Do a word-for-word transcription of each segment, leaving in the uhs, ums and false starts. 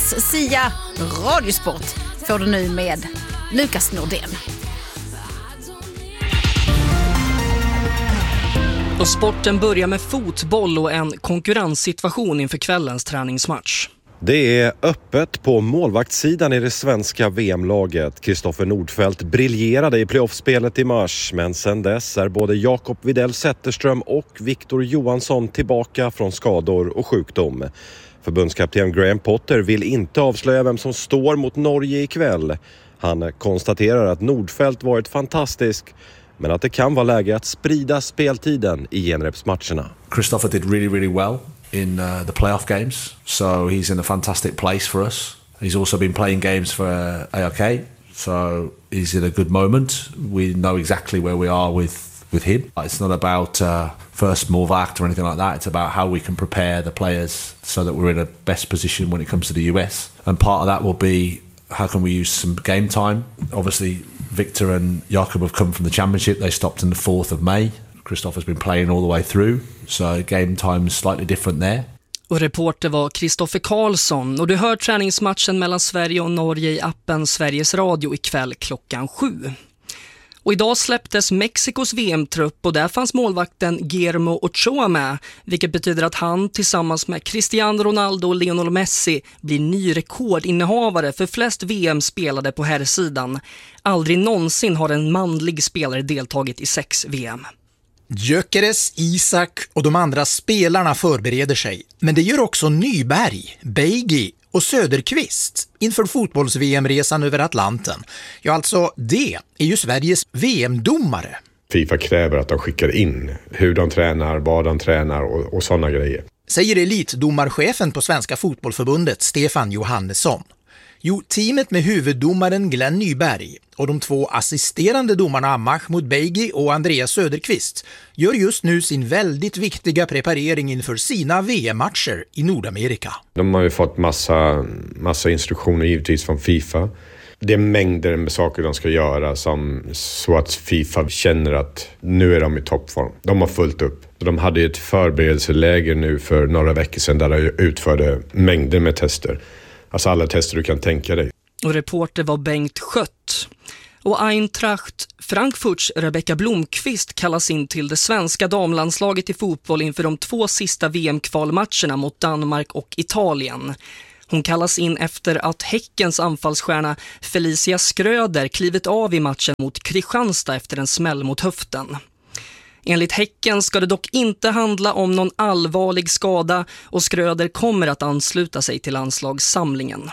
Veckans Sia Radiosport får du nu med Lukas Nordén. Och sporten börjar med fotboll och en konkurrenssituation inför kvällens träningsmatch. Det är öppet på målvaktssidan i det svenska V M-laget. Kristoffer Nordfeldt briljerade i playoffspelet i mars, men sedan dess är både Jakob Widell Zetterström och Victor Johansson tillbaka från skador och sjukdom. Förbundskapten Graham Potter vill inte avslöja vem som står mot Norge ikväll. Han konstaterar att Nordfeldt varit fantastisk, men att det kan vara läge att sprida speltiden i genrepsmatcherna. Kristoffer did really, really well in uh, the playoff games, so he's in a fantastic place for us. He's also been playing games for uh, A R K, so he's in a good moment. We know exactly where we are with, with him. It's not about uh, first målvakt or anything like that. It's about how we can prepare the players so that we're in a best position when it comes to the U S. And part of that will be how can we use some game time. Obviously, Victor and Jakob have come from the championship. They stopped on the fourth of May. Kristoffer's been playing all the way through, so game time is slightly different there. Och reporter var Kristoffer Karlsson, och du hör träningsmatchen mellan Sverige och Norge i appen Sveriges Radio ikväll klockan sju. Och idag släpptes Mexikos V M-trupp och där fanns målvakten Guillermo Ochoa med, vilket betyder att han tillsammans med Cristiano Ronaldo och Lionel Messi blir ny rekordinnehavare för flest V M-spelade på herrsidan. Aldrig någonsin har en manlig spelare deltagit i sex V M. Gyökeres, Isak och de andra spelarna förbereder sig, men det gör också Nyberg, Beigi och Söderqvist inför fotbolls-V M-resan över Atlanten. Ja, alltså det är ju Sveriges V M-domare. FIFA kräver att de skickar in hur de tränar, vad de tränar och, och sådana grejer. Säger elitdomarchefen på Svenska fotbollförbundet Stefan Johannesson. Jo, teamet med huvuddomaren Glenn Nyberg och de två assisterande domarna Mahmoud Beigi och Andreas Söderqvist gör just nu sin väldigt viktiga preparering inför sina V M-matcher i Nordamerika. De har ju fått massa, massa instruktioner givetvis från FIFA. Det är mängder med saker de ska göra som, så att FIFA känner att nu är de i toppform. De har fullt upp. De hade ett förberedelseläger nu för några veckor sedan där de utförde mängder med tester. Alltså alla tester du kan tänka dig. Och reporter var Bengt Schött. Och Eintracht Frankfurts Rebecka Blomqvist kallas in till det svenska damlandslaget i fotboll inför de två sista V M-kvalmatcherna mot Danmark och Italien. Hon kallas in efter att Häckens anfallsstjärna Felicia Skröder klivit av i matchen mot Kristianstad efter en smäll mot höften. Enligt Häcken ska det dock inte handla om någon allvarlig skada och Skröder kommer att ansluta sig till landslagssamlingen.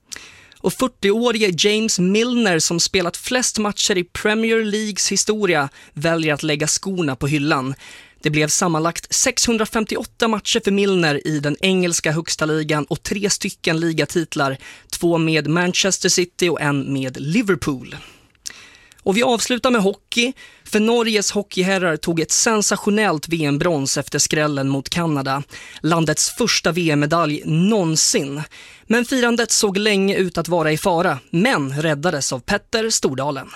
Och fyrtioårige James Milner som spelat flest matcher i Premier Leagues historia väljer att lägga skorna på hyllan. Det blev sammanlagt sexhundrafemtioåtta matcher för Milner i den engelska högsta ligan och tre stycken ligatitlar, två med Manchester City och en med Liverpool. Och vi avslutar med hockey, för Norges hockeyherrar tog ett sensationellt V M-brons efter skrällen mot Kanada. Landets första V M-medalj någonsin. Men firandet såg länge ut att vara i fara, men räddades av Petter Stordalen.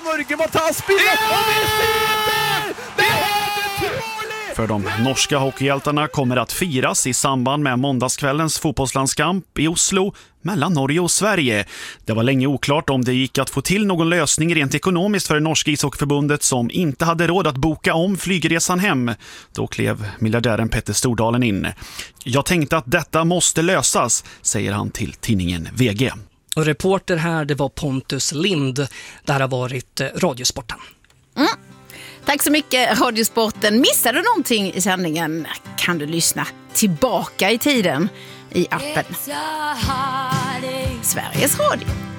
För de norska hockeyhjältarna kommer att firas i samband med måndagskvällens fotbollslandskamp i Oslo mellan Norge och Sverige. Det var länge oklart om det gick att få till någon lösning rent ekonomiskt för det norska ishockeyförbundet som inte hade råd att boka om flygresan hem. Då klev miljardären Petter Stordalen in. Jag tänkte att detta måste lösas, säger han till tidningen V G. Och reporter här, det var Pontus Lind. Det här har varit Radiosporten. Mm. Tack så mycket, Radiosporten. Missade du någonting i sändningen kan du lyssna tillbaka i tiden i appen Sveriges Radio.